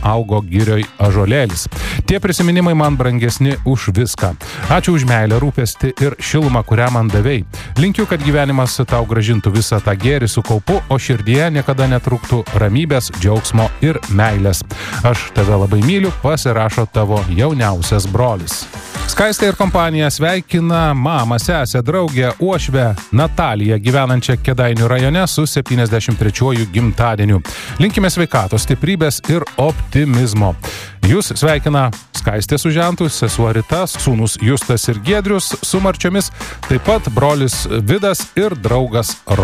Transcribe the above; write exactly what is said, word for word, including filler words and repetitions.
augo girioj ąžuolėlis. Tie prisiminimai man brangesni už viską. Ačiū už meilę, rūpestį ir šilumą, kurią man davei. Linkiu, kad gyvenimas tau gražintų visą tą gėrį su kaupu, o širdyje niekada netrūktų ramybės, džiaugsmo ir meilės. Aš tave labai myliu, pasirašo tavo jauniausias brolis. Skaistė ir kompanija sveikina mamą, sesę, draugę, uošvę Nataliją, gyvenančią Kėdainių rajone su septyniasdešimt trečiuoju gimtadieniu. Linkime sveikatos, stiprybės ir optimizmo. Jūs sveikina Skaistė su žentu, sesuo Rita, sūnus Justas ir Giedrius su marčiomis, taip pat brolis Vidas ir draugas Rokas.